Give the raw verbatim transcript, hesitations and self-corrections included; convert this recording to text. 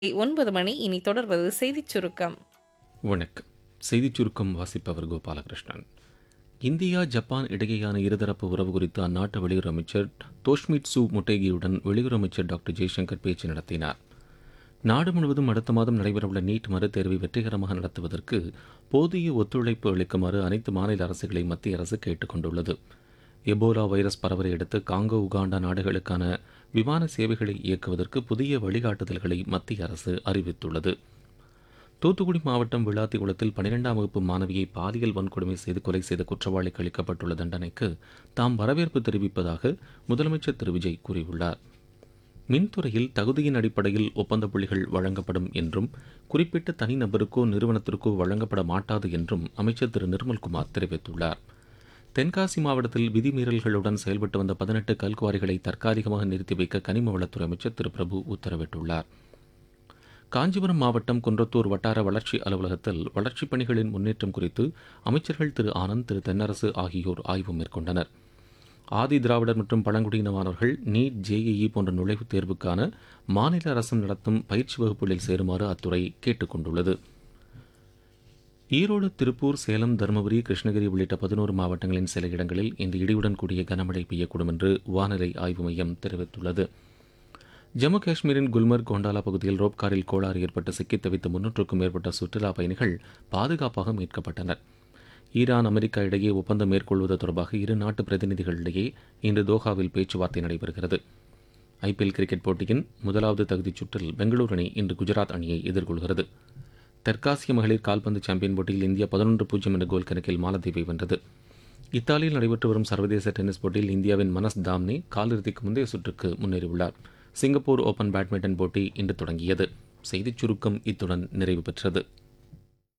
ஒன்பது மணி இனி தொடர்வது செய்திச் சுருக்கம். வணக்கம். செய்திச் சுருக்கம் வாசிப்பவர் கோபாலகிருஷ்ணன். இந்தியா ஜப்பான் இடையேயான இருதரப்பு உறவு குறித்து அந்நாட்டு வெளியுறவு அமைச்சர் தோஷ்மிட்சு மொட்டேகியுடன் வெளியுறவு அமைச்சர் டாக்டர் ஜெய்சங்கர் பேச்சு நடத்தினார். நாடு முழுவதும் அடுத்த மாதம் நடைபெறவுள்ள நீட் மறுதேர்வை வெற்றிகரமாக நடத்துவதற்கு போதிய ஒத்துழைப்பு அளிக்குமாறு அனைத்து மாநில அரசுகளை மத்திய அரசு கேட்டுக் கொண்டுள்ளது. எபோலா வைரஸ் பரவலை அடுத்து காங்கோ உகாண்டா நாடுகளுக்கான விமான சேவைகளை இயக்குவதற்கு புதிய வழிகாட்டுதல்களை மத்திய அரசு அறிவித்துள்ளது. தூத்துக்குடி மாவட்டம் விளாத்திகுளத்தில் பனிரெண்டாம் வகுப்பு மாணவியை பாலியல் வன்கொடுமை செய்து கொலை செய்த குற்றவாளிக்கு அளிக்கப்பட்டுள்ள தண்டனைக்கு தாம் வரவேற்பு தெரிவிப்பதாக முதலமைச்சர் திரு விஜய் கூறியுள்ளார். மின்துறையில் தகுதியின் அடிப்படையில் ஒப்பந்த புள்ளிகள் வழங்கப்படும் என்றும் குறிப்பிட்ட தனிநபருக்கோ நிறுவனத்திற்கோ வழங்கப்பட மாட்டாது என்றும் அமைச்சர் திரு நிர்மல்குமார் தெரிவித்துள்ளார். தென்காசி மாவட்டத்தில் விதிமீறல்களுடன் செயல்பட்டு வந்த பதினெட்டு கல்குவாரிகளை தற்காலிகமாக நிறுத்தி வைக்க கனிம வளத்துறை அமைச்சர் திரு பிரபு உத்தரவிட்டுள்ளார். காஞ்சிபுரம் மாவட்டம் குன்றத்தூர் வட்டார வளர்ச்சி அலுவலகத்தில் வளர்ச்சிப் பணிகளின் முன்னேற்றம் குறித்து அமைச்சர்கள் திரு ஆனந்த், திரு தென்னரசு ஆகியோர் ஆய்வு மேற்கொண்டனர். ஆதி திராவிடர் மற்றும் பழங்குடியின மாணவர்கள் நீட், ஜேஇஇ போன்ற நுழைவுத் தேர்வுக்கான மாநில அரசு நடத்தும் பயிற்சி வகுப்புகளில் சேருமாறு அத்துறை கேட்டுக் கொண்டுள்ளது. ஈரோடு, திருப்பூர், சேலம், தருமபுரி, கிருஷ்ணகிரி உள்ளிட்ட பதினோரு மாவட்டங்களின் சில இடங்களில் இன்று இடியுடன் கூடிய கனமழை பெய்யக்கூடும் என்று வானிலை ஆய்வு மையம் தெரிவித்துள்ளது. ஜம்மு காஷ்மீரின் குல்மர்க், கோண்டாலா பகுதியில் ரோப்காரில் கோளாறு ஏற்பட்டு சிக்கித் தவித்த முன்னூற்றுக்கும் மேற்பட்ட சுற்றுலாப் பயணிகள் பாதுகாப்பாக மீட்கப்பட்டனர். ஈரான், அமெரிக்கா இடையே ஒப்பந்தம் மேற்கொள்வது தொடர்பாக இரு நாட்டு பிரதிநிதிகளிடையே இன்று தோஹாவில் பேச்சுவார்த்தை நடைபெறுகிறது. ஐபிஎல் கிரிக்கெட் போட்டியின் முதலாவது தகுதிச் சுற்றில் பெங்களூரு அணி இன்று குஜராத் அணியை எதிர்கொள்கிறது. தெற்காசிய மகளிர் கால்பந்து சாம்பியன் போட்டியில் இந்தியா பதினொன்று பூஜ்ஜியம் என்ற கோல் கணக்கில் மாலத்தீவை வென்றது. இத்தாலியில் நடைபெற்று வரும் சர்வதேச டென்னிஸ் போட்டியில் இந்தியாவின் மனஸ் தாம்னே காலிறுதிக்கு முந்தைய சுற்றுக்கு முன்னேறியுள்ளார். சிங்கப்பூர் ஓபன் பேட்மிண்டன் போட்டி இன்று தொடங்கியது. செய்திச் சுருக்கம் இத்துடன் நிறைவு பெற்றது.